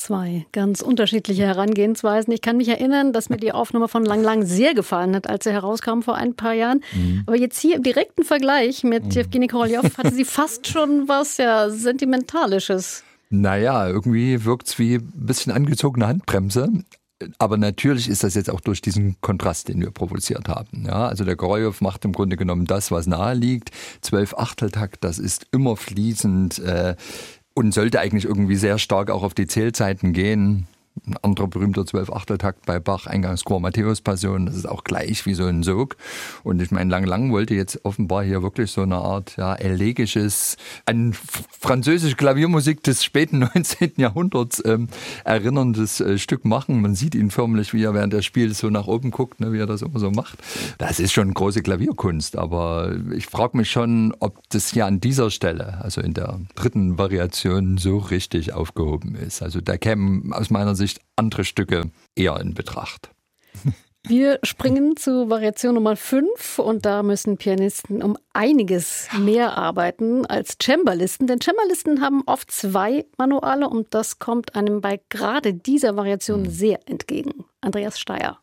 Zwei ganz unterschiedliche Herangehensweisen. Ich kann mich erinnern, dass mir die Aufnahme von Lang Lang sehr gefallen hat, als sie herauskam vor ein paar Jahren. Aber jetzt hier im direkten Vergleich mit Jewgeni Koroljow hatte sie fast schon was Sentimentalisches. Naja, irgendwie wirkt es wie ein bisschen angezogene Handbremse. Aber natürlich ist das jetzt auch durch diesen Kontrast, den wir provoziert haben. Ja, also der Koroljow macht im Grunde genommen das, was nahe liegt. 12/8-Takt, das ist immer fließend und sollte eigentlich irgendwie sehr stark auch auf die Zählzeiten gehen. Ein anderer berühmter 12/8-Takt bei Bach, Eingangschor Matthäus-Passion, das ist auch gleich wie so ein Sog. Und ich meine, Lang Lang wollte jetzt offenbar hier wirklich so eine Art elegisches, an französische Klaviermusik des späten 19. Jahrhunderts erinnerndes Stück machen. Man sieht ihn förmlich, wie er während des Spiels so nach oben guckt, wie er das immer so macht. Das ist schon große Klavierkunst, aber ich frage mich schon, ob das hier an dieser Stelle, also in der dritten Variation, so richtig aufgehoben ist. Also da kämen aus meiner Sicht andere Stücke eher in Betracht. Wir springen zu Variation Nummer 5 und da müssen Pianisten um einiges mehr arbeiten als Cembalisten, denn Cembalisten haben oft 2 Manuale und das kommt einem bei gerade dieser Variation sehr entgegen. Andreas Steier.